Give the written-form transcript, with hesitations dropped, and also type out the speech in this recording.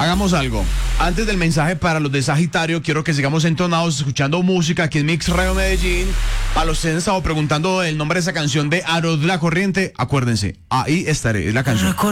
hagamos algo. Antes del mensaje para los de Sagitario, quiero que sigamos entonados escuchando música aquí en Mix Radio Medellín. A los que han estado preguntando el nombre de esa canción de Aros de la Corriente, acuérdense, ahí estaré, es la canción.